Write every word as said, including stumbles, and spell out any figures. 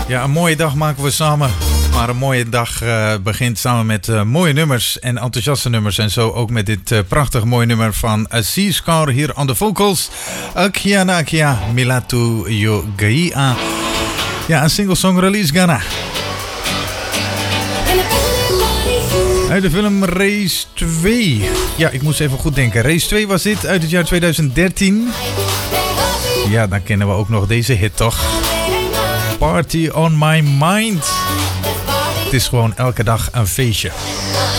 Ja, een mooie dag maken we samen. Maar een mooie dag uh, begint samen met uh, mooie nummers en enthousiaste nummers. En zo ook met dit uh, prachtig mooie nummer van Aziz Kaur hier aan de vocals. Akia na Akia Milatu Yogaia. Ja, een single song release Ghana. Uit de film Race twee. Ja, ik moest even goed denken. Race twee was dit uit het jaar tweeduizend dertien. Ja, dan kennen we ook nog deze hit, toch? Party on my mind. Het is gewoon elke dag een feestje.